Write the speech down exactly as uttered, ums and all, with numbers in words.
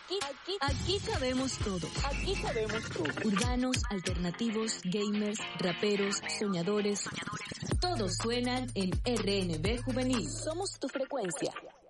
Aquí, aquí, aquí cabemos todos. Aquí cabemos todos. Urbanos, alternativos, gamers, raperos, soñadores. Todos suenan en R N B Juvenil. Somos tu frecuencia.